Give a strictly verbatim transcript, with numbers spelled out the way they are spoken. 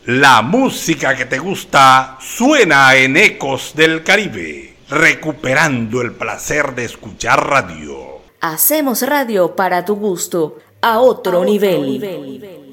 La música que te gusta suena en Ecos del Caribe, recuperando el placer de escuchar radio. Hacemos radio para tu gusto, a otro, a otro nivel. nivel.